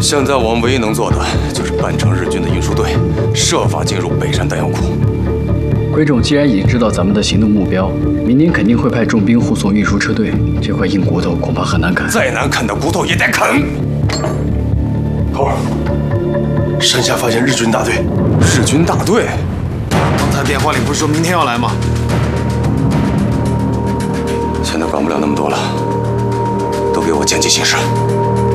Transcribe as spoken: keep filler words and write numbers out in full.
现在我们唯一能做的就是扮成日军的运输队，设法进入北山弹药库。 鬼冢既然已经知道咱们的行动目标，明年肯定会派重兵护送运输车队。这块硬骨头恐怕很难啃。 再难啃的骨头也得啃。 头儿，山下发现日军大队。 日军大队？ 刚才电话里不是说明天要来吗？ 现在管不了那么多了，都给我见机行事。